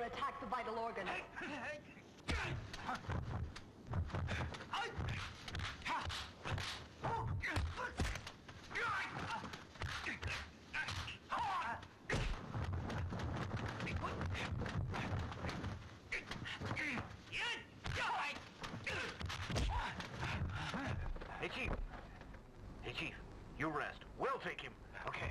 attack the vital organ. Hey, Chief. Hey, Chief. You rest. We'll take him. Okay.